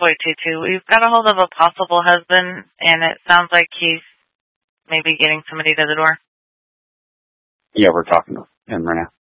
boy, Tutu. We've got a hold of a possible husband, and it sounds like he's maybe getting somebody to the door. Yeah, we're talking to him right now.